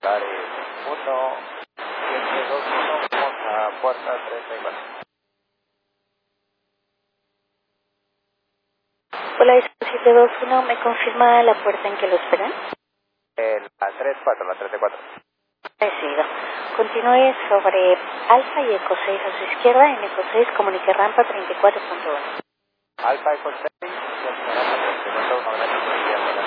1-721, vamos a puerta 34. Hola, 721, ¿me confirma la puerta en que lo esperan? La 34, la 34. Recibido. Continúe sobre Alfa y Eco 6 a su izquierda, en Eco 6 comunique rampa 34.1. Alfa Eco 6,